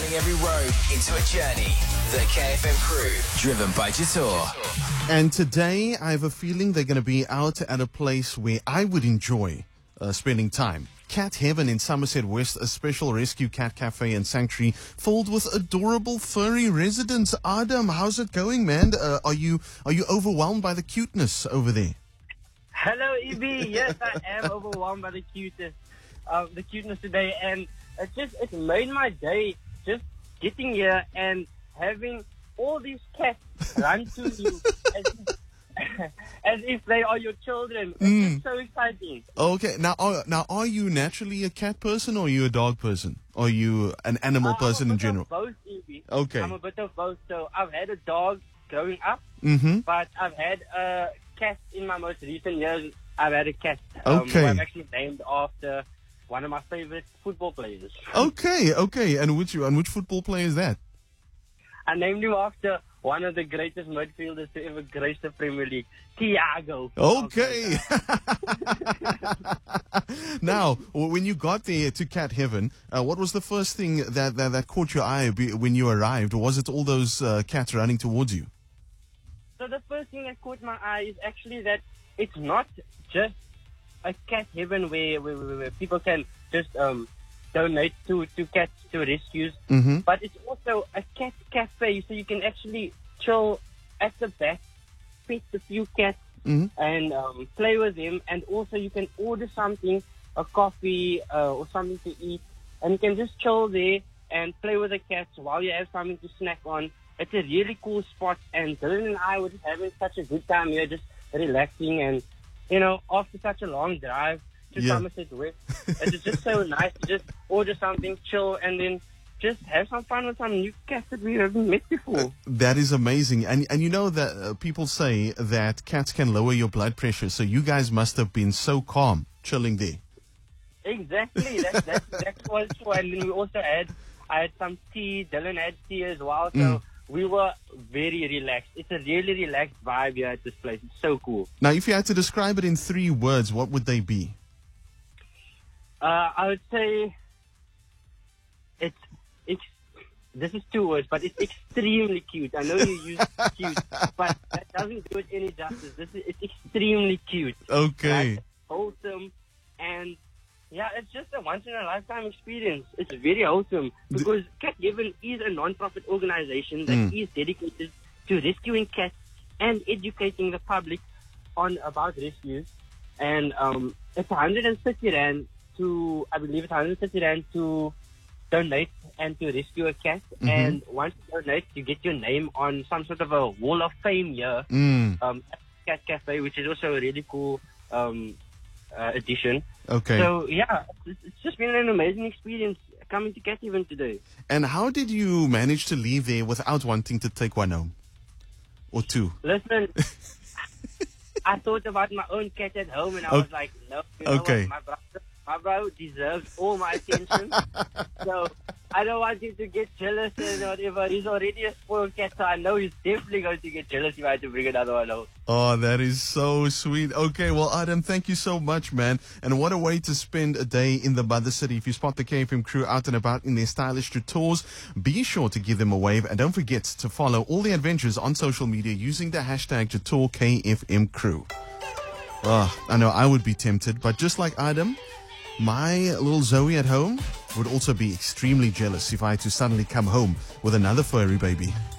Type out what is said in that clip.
Turning every road into a journey. The KFM crew, driven by Jator. And today, I have a feeling they're going to be out at a place where I would enjoy spending time. Cat Heaven in Somerset West, a special rescue cat cafe and sanctuary filled with adorable furry residents. Adam, how's it going, man? Are you overwhelmed by the cuteness over there? Hello, EB. Yes, I am overwhelmed by the cuteness today, and it made my day just getting here and having all these cats run to you as if they are your children. It's just so exciting. Okay, now are you naturally a cat person or are you a dog person? Or are you an animal person in general? I'm a bit of both, EB. Okay. I'm a bit of both. So I've had a dog growing up, but I've had a cat in my most recent years. I've had a cat who I've actually named after one of my favorite football players. Okay. And which football player is that? I named him after one of the greatest midfielders to ever grace the Premier League, Thiago. Okay. Now, when you got there to Cat Heaven, what was the first thing that caught your eye when you arrived? Or was it all those cats running towards you? So the first thing that caught my eye is actually that it's not just a cat heaven where people can just donate to cats, to rescues, but it's also a cat cafe, so you can actually chill at the back, pet a few cats, and play with them, and also you can order something, a coffee or something to eat, and you can just chill there and play with the cats while you have something to snack on. It's a really cool spot, and Dylan and I were just having such a good time here, just relaxing, and after such a long drive to Somerset West, it's just so nice to just order something, chill, and then just have some fun with some new cats that we haven't met before. That is amazing. And you know that people say that cats can lower your blood pressure, so you guys must have been so calm chilling there. Exactly. That's what's fun. And then we also I had some tea, Dylan had tea as well, so we were very relaxed. It's a really relaxed vibe here at this place. It's so cool. Now, if you had to describe it in 3 words, what would they be? I would say this is 2 words, but it's extremely cute. I know you use cute, but that doesn't do it any justice. It's extremely cute. Okay. Right? Wholesome, and yeah, it's just a once-in-a-lifetime experience. It's very wholesome because Cat Heaven is a non-profit organization that is dedicated to rescuing cats and educating the public about rescues. And it's 130 rand to donate and to rescue a cat. And once you donate, you get your name on some sort of a wall of fame here at Cat Cafe, which is also a really cool addition. Okay. So, yeah, it's just been an amazing experience coming to Cat Heaven today. And how did you manage to leave there without wanting to take one home? Or 2? Listen, I thought about my own cat at home, and I was like, no, you know what, my bro deserves all my attention. So I don't want him to get jealous and whatever. He's already a spoiled cat, so I know he's definitely going to get jealous if I had to bring another one home. Oh, that is so sweet. Okay, well, Adam, thank you so much, man. And what a way to spend a day in the Mother City. If you spot the KFM crew out and about in their stylish tours, be sure to give them a wave. And don't forget to follow all the adventures on social media using the hashtag KFM crew. Oh, I know I would be tempted, but just like Adam, my little Zoe at home would also be extremely jealous if I had to suddenly come home with another furry baby.